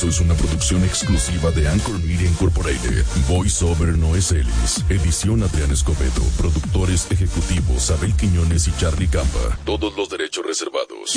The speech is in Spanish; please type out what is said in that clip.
Universo es una producción exclusiva de Anchor Media Incorporated. Voice Over Noé Celis. Edición Adrián Escobedo. Productores ejecutivos Abel Quiñones y Charlie Campa. Todos los derechos reservados.